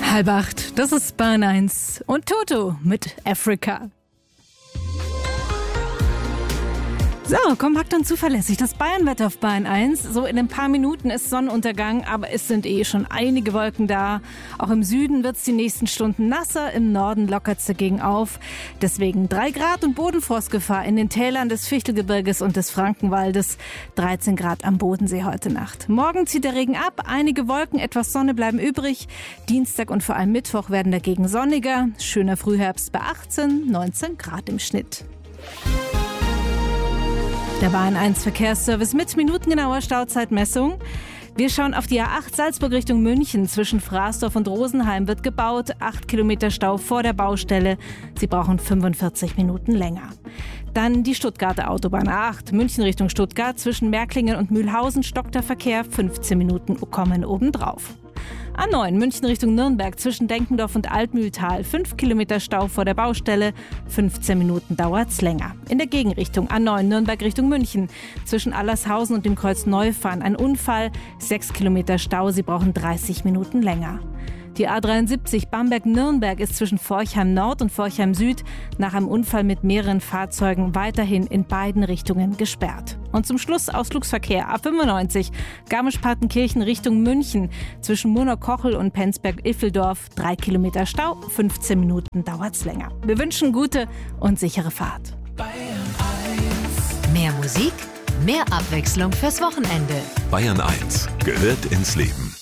7:30, das ist Bayern 1 und Toto mit Africa. So, kompakt und zuverlässig. Das Bayernwetter auf Bayern 1. So in ein paar Minuten ist Sonnenuntergang, aber es sind schon einige Wolken da. Auch im Süden wird es die nächsten Stunden nasser, im Norden lockert es dagegen auf. Deswegen 3 Grad und Bodenfrostgefahr in den Tälern des Fichtelgebirges und des Frankenwaldes. 13 Grad am Bodensee heute Nacht. Morgen zieht der Regen ab, einige Wolken, etwas Sonne bleiben übrig. Dienstag und vor allem Mittwoch werden dagegen sonniger. Schöner Frühherbst bei 18, 19 Grad im Schnitt. Der Bayern 1 Verkehrsservice mit minutengenauer Stauzeitmessung. Wir schauen auf die A8 Salzburg Richtung München. Zwischen Fraßdorf und Rosenheim wird gebaut. 8 Kilometer Stau vor der Baustelle. Sie brauchen 45 Minuten länger. Dann die Stuttgarter Autobahn A8 München Richtung Stuttgart. Zwischen Märklingen und Mühlhausen stockt der Verkehr. 15 Minuten kommen obendrauf. A9 München Richtung Nürnberg zwischen Denkendorf und Altmühltal. 5 Kilometer Stau vor der Baustelle. 15 Minuten dauert's länger. In der Gegenrichtung A9 Nürnberg Richtung München. Zwischen Allershausen und dem Kreuz Neufahren ein Unfall. 6 Kilometer Stau. Sie brauchen 30 Minuten länger. Die A73 Bamberg-Nürnberg ist zwischen Forchheim Nord und Forchheim Süd nach einem Unfall mit mehreren Fahrzeugen weiterhin in beiden Richtungen gesperrt. Und zum Schluss Ausflugsverkehr A95 Garmisch-Partenkirchen Richtung München. Zwischen Murnau-Kochel und Penzberg-Iffeldorf 3 Kilometer Stau, 15 Minuten dauert's länger. Wir wünschen gute und sichere Fahrt. Bayern 1. Mehr Musik, mehr Abwechslung fürs Wochenende. Bayern 1 gehört ins Leben.